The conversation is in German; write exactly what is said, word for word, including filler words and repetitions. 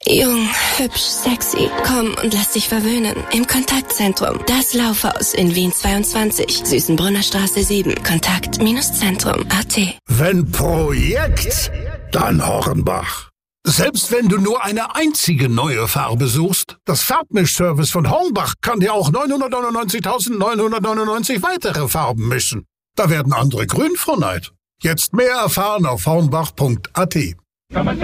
Jung, hübsch, sexy. Komm und lass dich verwöhnen. Im Kontaktzentrum. Das Laufhaus in Wien zweiundzwanzig. Süßenbrunner Straße sieben. Kontakt Zentrum punkt at. Wenn Projekt, dann Hornbach. Selbst wenn du nur eine einzige neue Farbe suchst, das Farbmischservice von Hornbach kann dir auch neunhundertneunundneunzigtausendneunhundertneunundneunzig weitere Farben mischen. Da werden andere grün vor Neid. Jetzt mehr erfahren auf hornbach punkt at.